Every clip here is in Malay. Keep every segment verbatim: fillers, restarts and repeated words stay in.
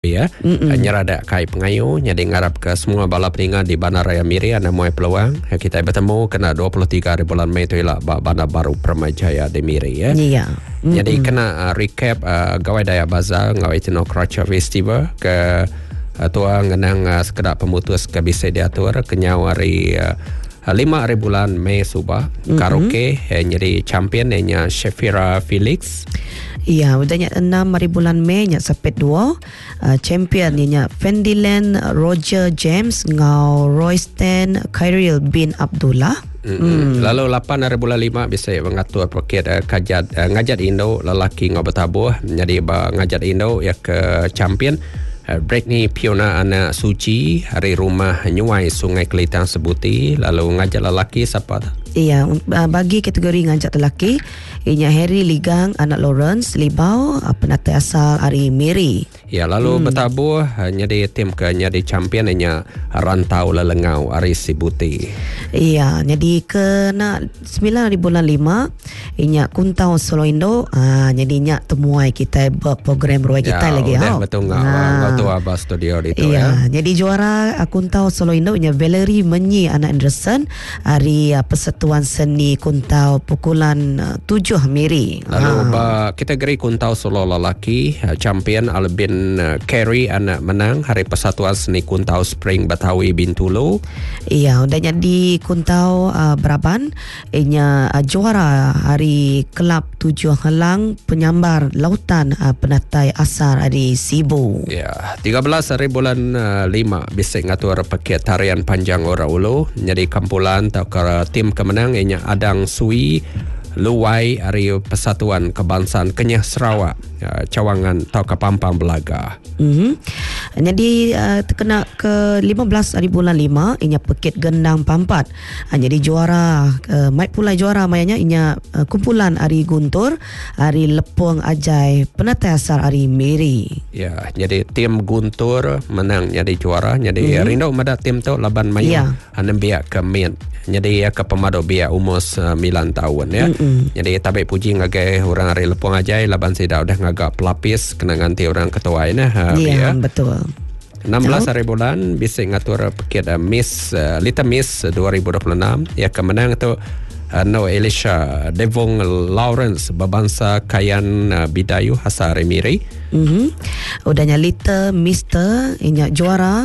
ya, nyerada kai pengayu nyadi ngarap ke semua balap ringan di Bandaraya Miri ada muai peluang kita bertemu kena dua puluh tiga hari bulan Mei tu ialah Bandar Baru Permajaya di Miri ya. Iya. Mm-mm. Jadi kena uh, recap uh, gawai daya bazar gawai tino Kracha Festival ke uh, tua ngenang uh, sekedar pemutus ke bisa diatur kenyau hari uh, lima hari bulan Mei subah mm-hmm. karaoke eh, jadi champion nya Shafira Felix. Iya, udahnya enam hari bulan Mei nya sepet dua uh, champion nya Fendiland Roger James ngau Royston Khairil bin Abdullah. Mm-hmm. Mm. Lalu lapan hari bulan lima bisa mengatur paket uh, kajat uh, ngajat Indo lelaki ngau bertabuh jadi ngajat Indo ya ke champion uh, Britney Piona anak Suci hari rumah Nyuai Sungai Kelitang Sebuti. Lalu ngajat lelaki siapa? Iya, bagi kategori ngajak lelaki ianya Harry Ligang anak Lawrence Libau penata asal Ari Miri. Ya, lalu hmm. bertabuh nyadi tim ke nyadi champion nya Rantau Lelengau Ari Sibuti. Iya, jadi kena sembilan hari bulan lima ianya Kuntau Solo Indo ah nyadinya temuai kita buat program ruai kita ya, lagi ya. Betul ngau ngau tu abah studio itu iya, ya. Jadi juara Kuntau Solo Indo ianya Valerie Menyi anak Anderson Ari peserta Tuan Seni Kuntau pukulan uh, tujuh Miri. Lalu ha. kategori Kuntau Solo lelaki uh, champion Albin uh, Carey anak menang hari Persatuan Seni Kuntau Spring Betawi Bintulu. Iya, udahnya di Kuntau uh, Braban ianya uh, juara hari Kelab Tujuh Helang Penyambar Lautan uh, Penatai Asar di Sibu. Ya, tiga belas hari bulan uh, lima bisa ngatur paket tarian panjang Ora Ulu jadi kampulan atau ke tim ke menang ianya Adang Sui Luwai hari Persatuan Kebangsaan Kenyah Sarawak uh, Cawangan atau ke Pampang Belaga. Mm-hmm. Jadi uh, kena ke lima belas hari bulan lima ianya Pekit Gendang Pampat. Uh, jadi juara uh, Mike Pulai juara mayanya ianya uh, kumpulan Ari Guntur Ari Lepung Ajai Penatai Asal Ari Miri. Ya, jadi tim Guntur menang jadi juara. Jadi mm-hmm. rindu mada tim tu laban mayu yeah. anem biak ke min. Jadi ya ke pemado biak umur sembilan tahun ya. Mm-hmm. Jadi tabik puji ngagai orang Ari Lepung Ajai laban sida udah ngagak pelapis kena ganti orang ketua ini. Iya, yeah, betul. enam belas hari bulan bisa ngatur paket uh, Miss uh, Little Miss dua ribu dua puluh enam ya kemenang itu uh, No Elisha Devon Lawrence berbangsa Kayan uh, Bidayu Hasari Miri. Mhm. Udahnya Little Mister inya juara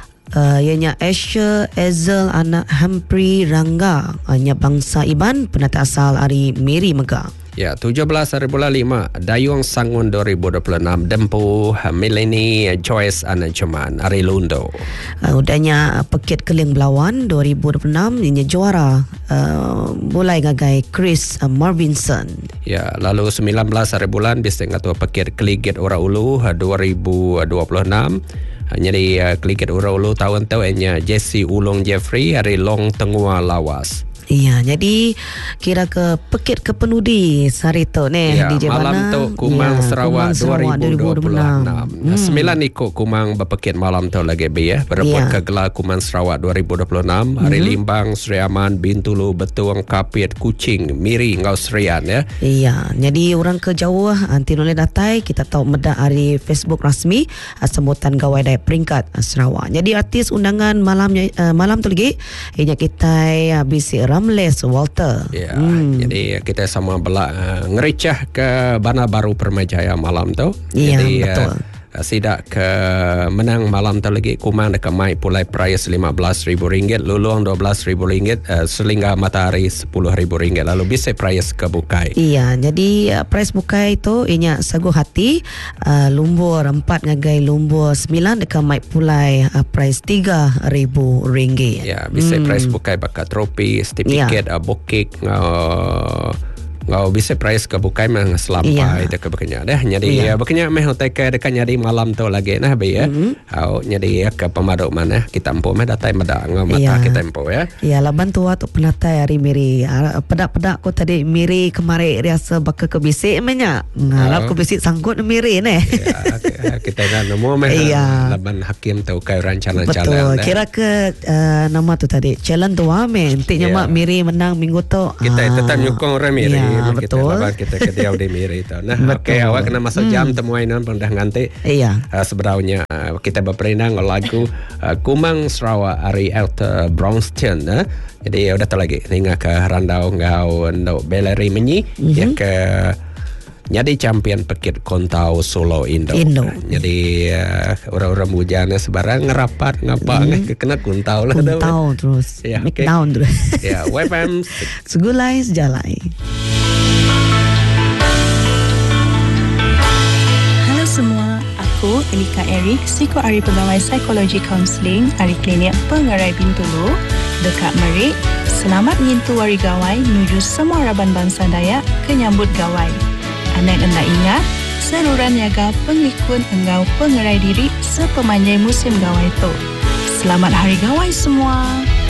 Uh, ianya Asher Ezel anak Humphrey Rangga ianya bangsa Iban penata asal Ari Miri Mega. Ya, tujuh belas hari bulan lima Dayung Sangun dua ribu dua puluh enam Dempu Melanie Joyce anak Ceman Ari Lundo. Uh, udahnya Pekit Keling Belawan dua ribu dua puluh enam ianya juara uh, mulai ngagai Chris uh, Marvinson. Ya, lalu sembilan belas hari bulan bisa ngatur Pekit Keligit Ora Ulu dua ribu dua puluh enam. Jadi uh, Kliket Ura Ulu tahun tu nya Jesse Ulong Jeffrey hari Long Tengua Lawas. Iya, jadi kira ke Pekit Kepenudi hari tu ni ya, di Jebana. Malam tu Kumang ya, Sarawak, Kumang dua ribu dua puluh enam. Hmm. Sembilan ikut Kumang berpekit malam tu lagi be ya. Berebut ya. ke gelar Kumang Sarawak dua ribu dua puluh enam. Hari hmm. Limbang, Sri Aman, Bintulu, Betuang, Kapit, Kuching, Miri, Ngau Serian ya. Iya, jadi orang ke jauh anti nolai datai kita tahu meda hari Facebook rasmi sebutan gawai daya peringkat Sarawak. Jadi artis undangan malamnya uh, malam tu lagi ianya kita bisi Ramles Walter. Ya, hmm. jadi kita sama belak uh, ngericah ke Bandar Baru Permajaya malam tu. Ya, jadi, betul. Uh, sidak ke menang malam tu lagi Kumang dekat Mai Pulai Price lima belas ribu ringgit, Luluang dua belas ribu ringgit, uh, Selingga Matahari sepuluh ribu ringgit. Lalu bisa price ke Bukai. Iya, jadi uh, price Bukai itu ianya Sagu Hati uh, lumbur empat ngagai lumbur sembilan dekat Mai Pulai uh, price tiga ribu ringgit. Ya, bisa hmm. price Bukai bakat tropi, certificate, ya. uh, bokik, uh, ngau bisa price ke Bukai memang selampai itu ke bekenya dah. Jadi ya bekenya meh hotel ke dekat nyadi malam tu lagi nah be ya. Au nyadi ke pemadok mana kita empo meh datai meda ngau mata kita empo ya. Ya laban tua tu penatai Ari Miri. Pedak-pedak ko tadi Miri kemari riasa baka ke bisik menya. Ngalap ke bisik sanggut Miri ne. Ya, kita nak nemu meh laban hakim tu kai rancana Betul. jalan. Kira ke nama tu tadi challenge tu ame. Intinya mak Miri menang minggu tu. Kita tetap nyukong orang Miri. Ah, kita betul. lawan kita ke dia di Miri itu. Nah, Betul. okey, awak kena masuk jam temuai non pendah nganti. Iya. Uh, sebenarnya uh, kita berperindang lagu uh, Kumang Sarawak Ari Elta Bronston. Uh. Jadi udah tak lagi hingga ke randau ngau untuk beleri menyi mm-hmm. ya ke jadi champion pekit kontau Solo Indo. Indo. Jadi uh, orang-orang bujana sebarang ngerapat ngapa mm. kena kuntau lah. Kuntau terus. Ya, Make okay. down terus. Ya, W F M Segulai sejalai. Halo semua, aku Elika Eric, psiko ari pegawai psikologi kaunseling ari klinik Pengerai Bintulu dekat Merik. Selamat menyentuh wari gawai menuju semua raban bangsa Dayak ke nyambut gawai. Anak anda ingat, saluran niaga pengikut engkau pengerai diri sepemanjai musim gawai tu. Selamat Hari Gawai semua.